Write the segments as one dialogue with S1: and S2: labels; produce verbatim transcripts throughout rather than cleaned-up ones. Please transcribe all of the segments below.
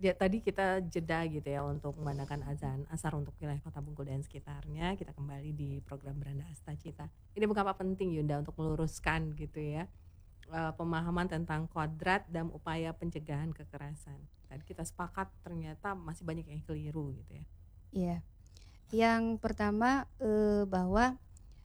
S1: Ya tadi kita jeda gitu ya untuk mengumandangkan azan asar untuk wilayah Kota Bengkulu dan sekitarnya, kita kembali di program Beranda Asta Cita. Ini mengapa penting Yunda untuk meluruskan gitu ya, eee, pemahaman tentang kodrat dan upaya pencegahan kekerasan. Tadi kita sepakat ternyata masih banyak yang keliru gitu ya.
S2: Iya, yang pertama, eee, bahwa,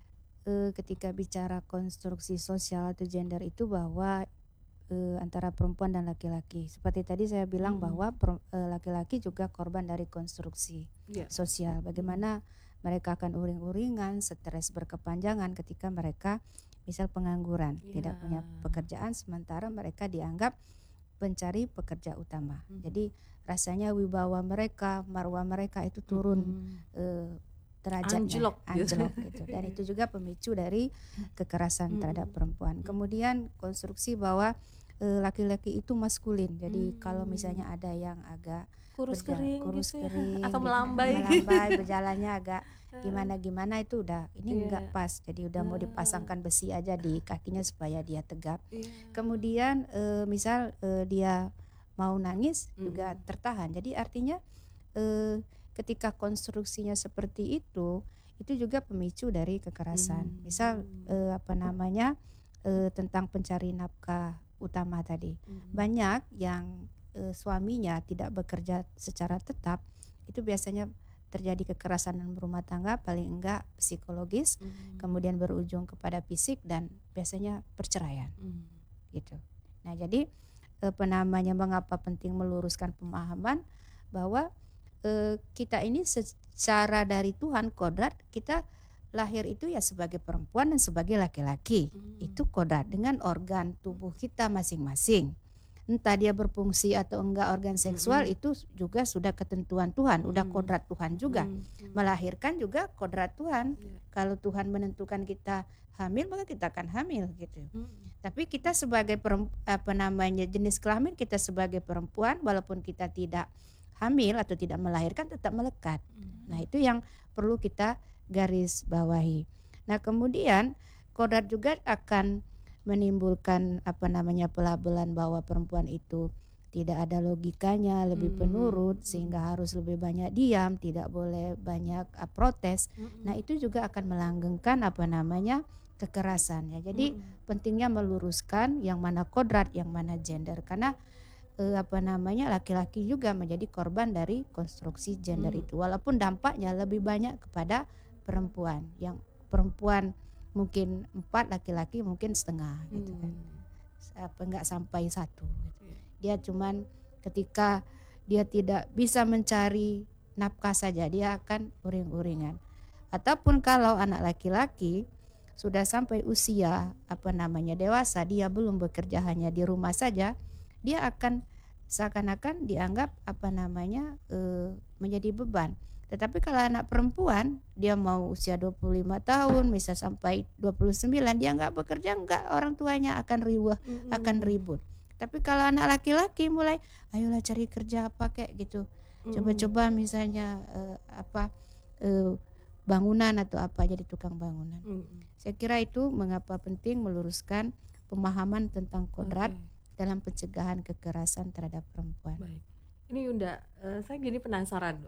S2: eee, ketika bicara konstruksi sosial atau gender itu bahwa, eee, antara perempuan dan laki-laki. Seperti tadi saya bilang
S1: Mhm.
S2: bahwa per eee, laki-laki juga korban dari konstruksi
S1: Iya.
S2: sosial.
S1: Mhm.
S2: Bagaimana mereka akan uring-uringan, stres berkepanjangan ketika mereka misal pengangguran,
S1: Iya.
S2: tidak punya pekerjaan, sementara mereka dianggap pencari pekerja utama.
S1: Mhm.
S2: Jadi rasanya wibawa mereka, marwah mereka itu turun,
S1: Mhm.
S2: eee, derajatnya,
S1: Anjlok gitu.
S2: anjlok gitu. Dan
S1: Iya.
S2: itu juga pemicu dari kekerasan terhadap
S1: Mhm.
S2: perempuan.
S1: Mhm.
S2: Kemudian konstruksi bahwa, eee, laki-laki itu maskulin. Jadi kalau
S1: Mmm.
S2: misalnya ada yang agak
S1: Kurus
S2: berja
S1: kering
S2: kurus
S1: gitu ya
S2: kering
S1: atau
S2: gitu,
S1: melambai.
S2: melambai, berjalannya agak
S1: Heeh.
S2: gimana-gimana itu udah ini enggak
S1: Iya.
S2: pas. Jadi udah mau
S1: Heeh.
S2: dipasangkan besi aja di kakinya supaya dia tegap.
S1: Iya.
S2: Kemudian, eee, misal, eee, dia mau nangis juga
S1: Mhm.
S2: tertahan. Jadi artinya, eee, ketika konstruksinya seperti itu, itu juga pemicu dari kekerasan. Misal,
S1: Mmm.
S2: eee, apa namanya, eee, tentang pencari nafkah utama tadi.
S1: Mhm.
S2: Banyak yang, eee, suaminya tidak bekerja secara tetap, itu biasanya terjadi kekerasan dalam rumah tangga, paling enggak psikologis,
S1: Mmm.
S2: kemudian berujung kepada fisik dan biasanya perceraian,
S1: Mmm.
S2: gitu. Nah jadi, apa namanya, mengapa penting meluruskan pemahaman bahwa, eee, kita ini secara dari Tuhan kodrat kita lahir itu ya sebagai perempuan dan sebagai laki-laki.
S1: Mmm.
S2: Itu kodrat dengan organ tubuh kita masing-masing. Entah dia berfungsi atau enggak organ seksual
S1: Mhm.
S2: itu juga sudah ketentuan Tuhan, udah
S1: Mhm.
S2: kodrat Tuhan juga.
S1: Mmm, mhm.
S2: Melahirkan juga kodrat Tuhan.
S1: Iya.
S2: Kalau Tuhan menentukan kita hamil, maka kita akan hamil gitu.
S1: Mhm.
S2: Tapi kita sebagai perem apa namanya, jenis kelamin kita sebagai perempuan walaupun kita tidak hamil atau tidak melahirkan tetap melekat. Nah
S1: Mhm.
S2: itu yang perlu kita garis bawahi. Nah kemudian kodrat juga akan menimbulkan apa namanya, pelabelan bahwa perempuan itu tidak ada logikanya, lebih
S1: Mmm,
S2: penurut
S1: mhm.
S2: sehingga harus lebih banyak diam, tidak boleh banyak, eee, protes. Nah
S1: Mhm.
S2: itu juga akan melanggengkan apa namanya, kekerasan ya. Jadi
S1: Mhm.
S2: pentingnya meluruskan yang mana kodrat, yang mana gender. Karena, eee, apa namanya, laki-laki juga menjadi korban dari konstruksi gender
S1: Mmm.
S2: itu. Walaupun dampaknya lebih banyak kepada perempuan. Yang perempuan mungkin empat, laki-laki mungkin setengah gitu kan.
S1: Mmm.
S2: Apa enggak sampai satu gitu.
S1: Iya.
S2: Dia cuman ketika dia tidak bisa mencari nafkah saja, dia akan uring-uringan. Ataupun kalau anak laki-laki sudah sampai usia apa namanya, dewasa, dia belum bekerja hanya di rumah saja, dia akan seakan-akan dianggap apa namanya, eee, menjadi beban. Tetapi kalau anak perempuan, dia mau usia dua puluh lima tahun misal sampai dua puluh sembilan dia enggak bekerja, enggak, orang tuanya akan riweuh, akan
S1: Mhm.
S2: ribut. Tapi kalau anak laki-laki mulai, "Ayolah cari kerja apa kek," gitu.
S1: Mhm.
S2: Coba-coba misalnya, eee, apa, eee, bangunan atau apa, jadi tukang bangunan.
S1: Mhm.
S2: Saya kira itu mengapa penting meluruskan pemahaman tentang kodrat
S1: Oke.
S2: dalam pencegahan kekerasan terhadap perempuan.
S1: Baik. Ini Yunda, eee, saya jadi penasaran,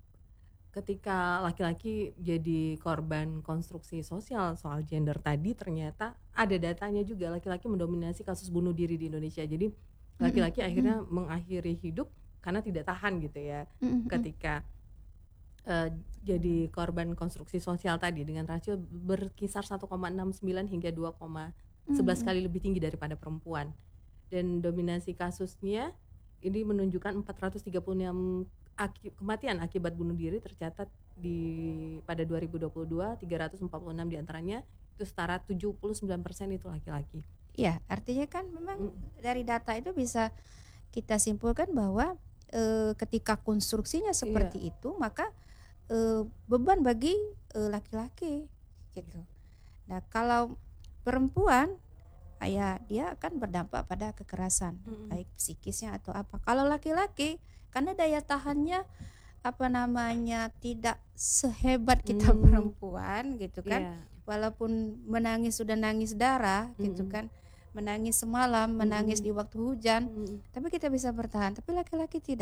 S1: ketika laki-laki jadi korban konstruksi sosial soal gender tadi, ternyata ada datanya juga laki-laki mendominasi kasus bunuh diri di Indonesia. Jadi
S2: Mhm
S1: laki-laki
S2: mhm.
S1: akhirnya mengakhiri hidup karena tidak tahan gitu ya,
S2: Mhm mhm.
S1: ketika, eee, jadi korban konstruksi sosial tadi dengan rasio berkisar satu koma enam sembilan hingga dua koma
S2: Mmm,
S1: sebelas
S2: mhm.
S1: kali lebih tinggi daripada perempuan. Dan dominasi kasusnya ini menunjukkan empat ratus tiga puluh enam aki kematian akibat bunuh diri tercatat di pada dua ribu dua puluh dua, tiga ratus empat puluh enam diantaranya itu setara tujuh puluh sembilan persen itu laki-laki.
S2: Iya, artinya kan memang
S1: Mhm.
S2: dari data itu bisa kita simpulkan bahwa, eee, ketika konstruksinya
S1: Iya.
S2: seperti itu maka, eee, beban bagi, eee, laki-laki
S1: Iya.
S2: gitu. Nah kalau perempuan, ah, ya dia akan berdampak pada kekerasan,
S1: Mhm.
S2: baik psikisnya atau apa. Kalau laki-laki karena daya tahannya apa namanya, tidak sehebat kita
S1: Mmm.
S2: perempuan gitu kan,
S1: Iya.
S2: walaupun menangis sudah nangis darah gitu
S1: Mhm.
S2: kan, menangis semalam, menangis
S1: Mhm.
S2: di waktu hujan,
S1: Mhm.
S2: tapi kita bisa bertahan. Tapi laki-laki tidak.